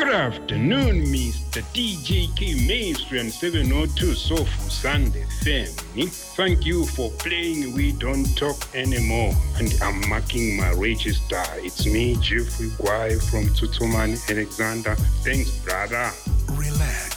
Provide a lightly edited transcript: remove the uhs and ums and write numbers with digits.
Good afternoon, Mr. DJK Mainstream and 702 Soulful Sunday family. Thank you for playing We Don't Talk Anymore. And I'm marking my register. It's me, Jeffrey Guai from Tutuman, Alexander. Thanks, brother. Relax.